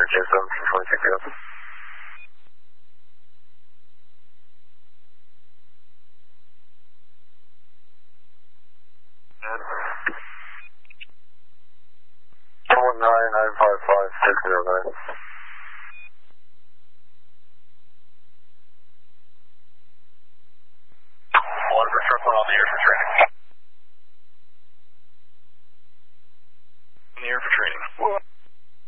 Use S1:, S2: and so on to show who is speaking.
S1: GSM 26 119955609. One for truck 1 on the air for training.